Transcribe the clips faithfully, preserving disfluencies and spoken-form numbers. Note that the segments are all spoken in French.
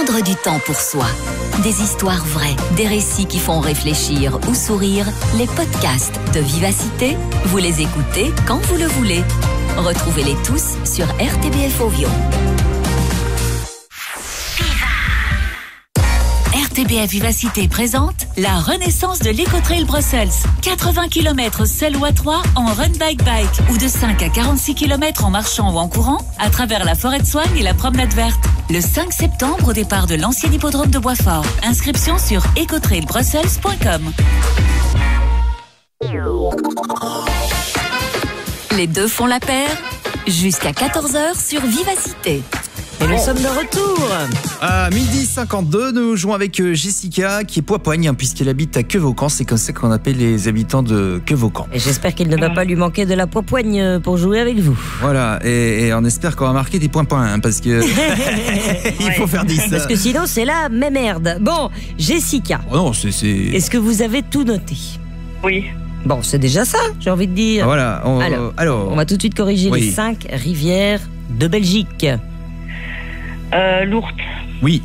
Prendre du temps pour soi. Des histoires vraies, des récits qui font réfléchir ou sourire. Les podcasts de Vivacité, vous les écoutez quand vous le voulez. Retrouvez-les tous sur R T B F Ovio. R T B F Vivacité présente la renaissance de l'Ecotrail Brussels. quatre-vingts kilomètres seul ou à trois en run bike bike ou de cinq à quarante-six kilomètres en marchant ou en courant à travers la forêt de Soignes et la promenade verte. Le cinq septembre au départ de l'ancien hippodrome de Boisfort. Inscription sur ecotrail brussels point com. Les deux font la paire jusqu'à quatorze heures sur Vivacité. Et nous sommes de retour. À midi cinquante-deux, nous jouons avec Jessica qui est poipoigne hein, puisqu'elle habite à Quevaucan. C'est comme ça qu'on appelle les habitants de Quevaucan. Et j'espère qu'il ne va pas lui manquer de la poipoigne pour jouer avec vous. Voilà, et, et on espère qu'on va marquer des points points hein, parce que il faut faire dix. Parce que sinon c'est la même merde. Bon, Jessica. Oh non, c'est, c'est... Est-ce que vous avez tout noté? Oui. Bon, c'est déjà ça, j'ai envie de dire. Voilà. On, alors, alors, on va tout de suite corriger oui. les cinq rivières de Belgique. Euh, L'Ourthe. Oui.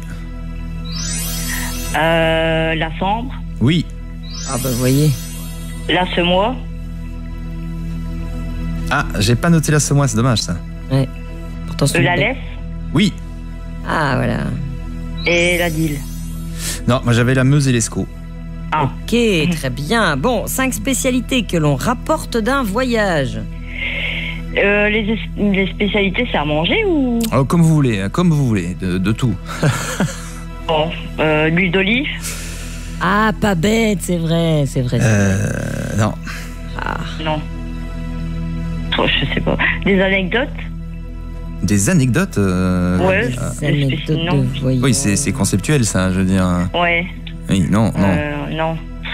Euh, la Sambre. Oui. Ah bah vous voyez. La Semois. Ah, j'ai pas noté la Semois, c'est dommage ça. Ouais. Pourtant, c'est La une- Lesse. Oui. Ah voilà. Et la Dille. Non, moi j'avais la Meuse et l'Escaut. Ah. Ok, très bien. Bon, cinq spécialités que l'on rapporte d'un voyage. Euh, les, es- les spécialités, c'est à manger ou... Alors, comme vous voulez, hein, comme vous voulez, de, de tout. Bon, euh, l'huile d'olive. Ah, pas bête, c'est vrai, c'est vrai. c'est vrai. Euh, non. Ah. Non. Oh, je sais pas. Des anecdotes. Des anecdotes euh, Ouais. euh, Des anecdotes non. de voyage. Oui, c'est, c'est conceptuel ça, je veux dire. Ouais. Oui, non, non. Euh, non.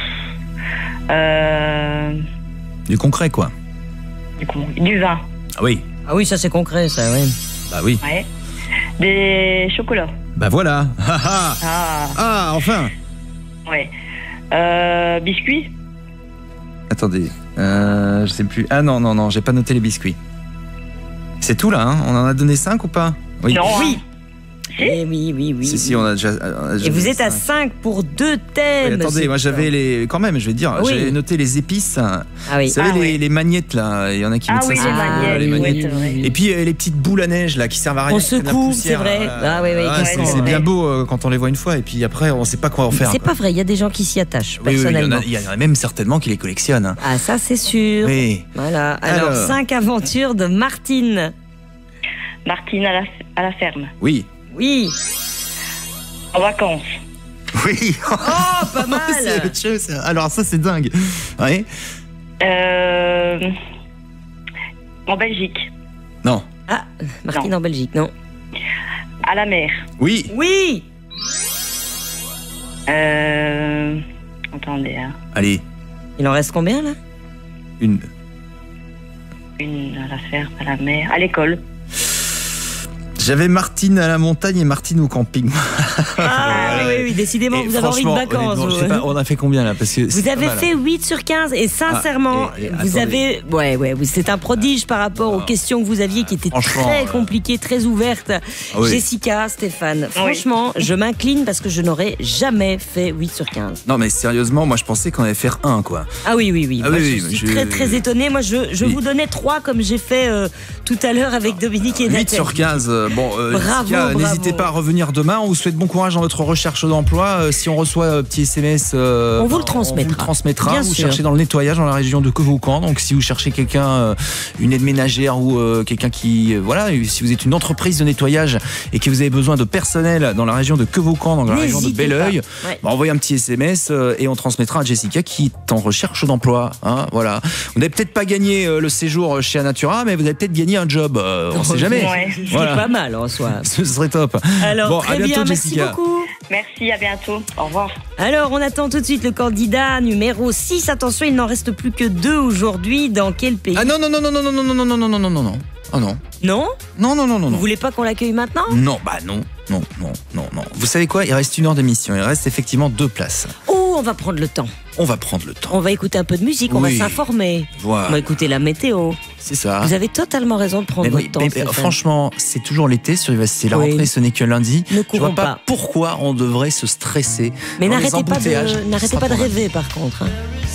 Euh, Du concret quoi. du, coup, du vin. Ah oui. Ah oui, ça c'est concret, ça, oui. Bah oui. Ouais. Des chocolats. Bah voilà. Ah, ah. Ah. Ah, enfin. Ouais. Euh, biscuits. Attendez, euh, je sais plus. Ah non, non, non, j'ai pas noté les biscuits. C'est tout là, hein. On en a donné cinq ou pas? Oui. Non. Oui. hein. Eh oui, oui, oui. Si, oui. si, on a déjà. on a déjà Et vous fait êtes à cinq. cinq pour deux Oui, thèmes. attendez, c'est moi j'avais ça. les. Quand même, je vais dire, Oui. j'avais noté les épices. Ah oui. Vous savez, Ah les, oui. les magnettes là, il y en a qui Ah mettent oui, ça. les sur- magnettes, les oui, magnettes. c'est vrai. Et puis euh, les petites boules à neige là qui servent à rien. On qui prennent la secoue, poussière, c'est vrai. là. Ah oui, oui, Ah, c'est, complètement. c'est bien beau euh, quand on les voit une fois et puis après on sait pas quoi en faire. C'est quoi. pas vrai, il y a des gens qui s'y attachent, Oui, oui, il y en personnellement. a- il y, en a même certainement qui les collectionnent. hein. Ah, ça c'est sûr. Oui. Voilà. Alors, Alors. cinq aventures de Martine. Martine à la, à la ferme. Oui. Oui. En vacances. Oui. Oh, pas mal. C'est autre chose, ça. Alors ça c'est dingue. Oui. Euh, en Belgique. Non. Ah, Martine en Belgique, non. À la mer. Oui. Oui. Euh, attendez, hein. Allez, Il en reste combien là? une. Une à la ferme, à la mer. À l'école. J'avais Martine à la montagne et Martine au camping. Ah oui, oui, oui, décidément, Et vous avez envie de franchement, vacances. honnêtement, je vous. sais pas, on a fait combien là parce que Vous c'est avez pas mal, fait hein. huit sur quinze et sincèrement, Ah, et- et vous attendez. avez... Ouais, ouais, oui, c'est un prodige par rapport aux Ah. questions que vous aviez qui étaient Franchement, très euh, compliquées, très ouvertes. oui. Jessica, Stéphane, franchement, je m'incline parce que je n'aurais jamais fait huit sur quinze. Non mais sérieusement, moi je pensais qu'on allait faire un quoi. Ah oui, oui, oui. Ah Moi, oui, je oui, suis je- très, très étonnée. Moi, je, je Oui. vous donnais trois comme j'ai fait euh, tout à l'heure avec Dominique et huit Nathalie. sur quinze. euh, Bon, euh, Bravo, Jessica, bravo. n'hésitez pas à revenir demain. On vous souhaite bon courage dans votre recherche d'emploi. Euh, si on reçoit un petit S M S, euh, On vous le On transmettra. vous le transmettra. Bien vous sûr. cherchez dans le nettoyage dans la région de Quevaucan. Donc si vous cherchez quelqu'un, euh, une aide ménagère ou euh, quelqu'un qui, euh, voilà, si vous êtes une entreprise de nettoyage et que vous avez besoin de personnel dans la région de Quevaucan, dans la région de N'hésitez Belleuil, pas. Ouais. bah, envoyez un petit S M S euh, et on transmettra à Jessica qui est en recherche d'emploi. Hein, voilà. Vous n'avez peut-être pas gagné euh, le séjour chez Anatura, mais vous avez peut-être gagné un job. Euh, on sait jamais. Ouais. C'est Voilà. pas mal en soi. Ce serait top. Alors, Bon, très à bientôt, bien, merci Jessica. beaucoup. Merci, à bientôt. Au revoir. Alors, on attend tout de suite le candidat numéro six. Attention, il n'en reste plus que deux aujourd'hui. Dans quel pays? Ah non non non non non non non non non non non non non non. Ah non. Non? Non non non non Vous non. voulez pas qu'on l'accueille maintenant? Non, bah non, non, non, non, non. Vous savez quoi? Il reste une heure d'émission. Il reste effectivement deux places. Oh, on va prendre le temps. On va prendre le temps. On va écouter un peu de musique, on Oui. va s'informer. On Voilà. va écouter la météo. C'est ça. Vous avez totalement raison de prendre Mais votre oui, temps. mais Stéphane. franchement, c'est toujours l'été sur Vivacité. La Oui. rentrée, ce n'est que lundi. Ne Je courons vois pas, pas. pourquoi on devrait se stresser. Mais dans les n'arrêtez pas embouteillages. de, Ce n'arrêtez sera pas de pour lundi. rêver par contre. hein.